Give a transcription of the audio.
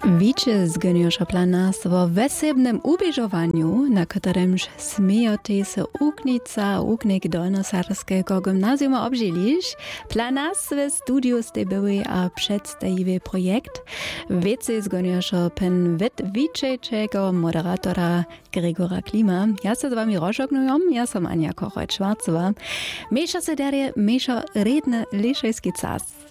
Wiecie zgoniosza plana o wesebnym ubieżowaniu, na którymż smiejote se uknica uknik dolnosarskiego gimnazjuma obżylisz. Planas w studiu ste były a przedstawiły projekt. Wiecie zgoniosza pen wiczejczego moderatora Gregora Klima. Ja se z wami rozżognujom, ja som Ania Kochot-Schwarzowa. Mesza se darie, mesza redne liszejski czas.